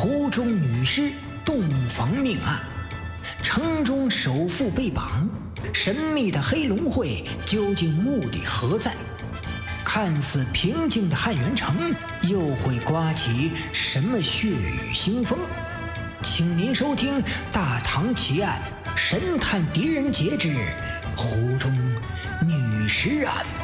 湖中女尸洞房命案，城中首富被绑，神秘的黑龙会究竟目的何在？看似平静的汉源城又会刮起什么血雨腥风？请您收听《大唐奇案》神探狄仁杰之湖中女尸案。